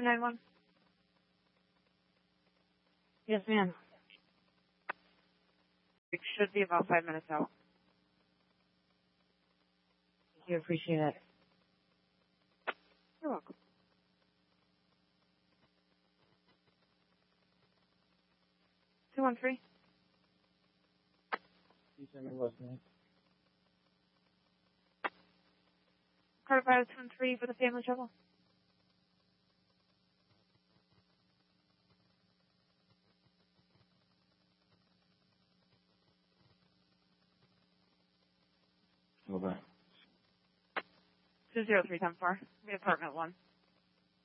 291. Yes, ma'am. It should be about 5 minutes out. Thank you. Appreciate it. You're welcome. Two 1-3. You send me what's next? Carter Bio 2-3 for the family trouble. Okay. 203 10-4. The apartment 1.